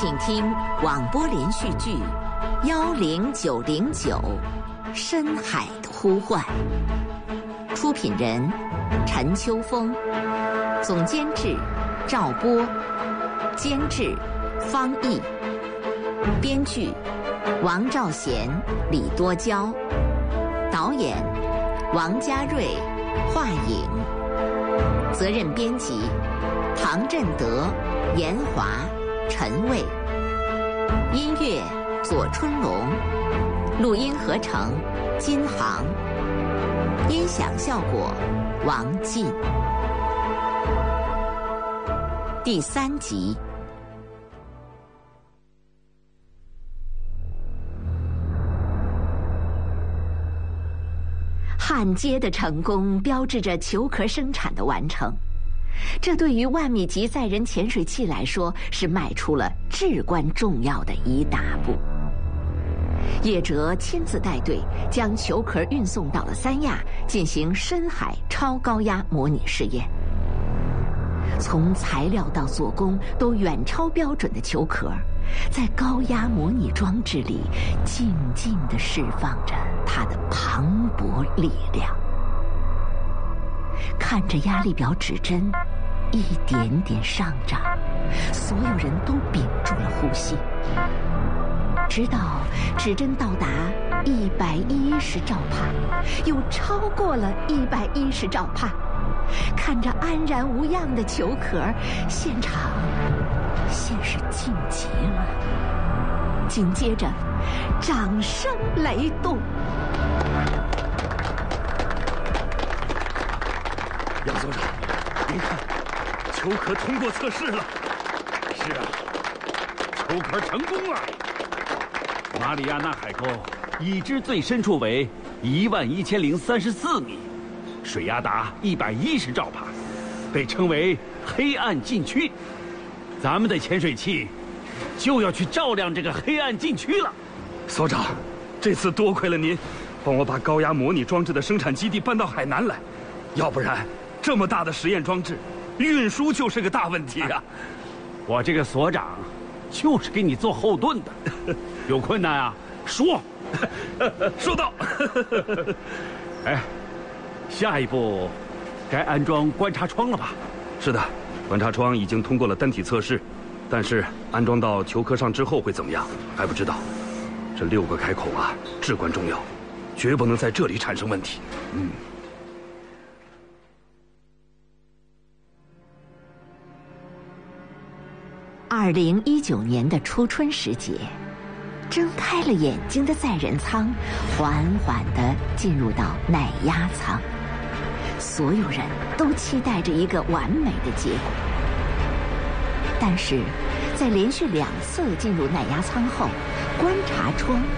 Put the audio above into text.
请听广播连续剧10909深海的呼唤。出品人陈秋风，总监制赵波，监制方毅，编剧王兆贤、李多娇，导演王家瑞、华颖，责任编辑唐振德、严华、陈卫，音乐左春龙，录音合成金航，音响效果王进。第3集。焊接的成功标志着球壳生产的完成，这对于万米级载人潜水器来说是迈出了至关重要的一大步。叶哲亲自带队将球壳运送到了三亚进行深海超高压模拟试验。从材料到做工都远超标准的球壳，在高压模拟装置里静静地释放着它的磅礴力量。看着压力表指针一点点上涨，所有人都屏住了呼吸，直到指针到达110兆帕，又超过了110兆帕。看着安然无恙的球壳，现场先是静极了，紧接着掌声雷动。 杨所长，您看，球壳通过测试了。 是啊，球壳成功了。马里亚纳海沟已知最深处为11034米，水压达110兆帕，被称为黑暗禁区。咱们的潜水器就要去照亮这个黑暗禁区了。 所长，这次多亏了您，帮我把高压模拟装置的生产基地搬到海南来，要不然这么大的实验装置，运输就是个大问题啊！ 我这个所长就是给你做后盾的，有困难啊，说。 收到。 哎，下一步该安装观察窗了吧？ 是的，观察窗已经通过了单体测试，但是安装到球壳上之后会怎么样还不知道。这6个开口啊，至关重要，绝不能在这里产生问题。 2019年的初春时节，睁开了眼睛的载人舱缓缓地进入到耐压舱，所有人都期待着一个完美的结果。但是在连续2次进入耐压舱后，观察窗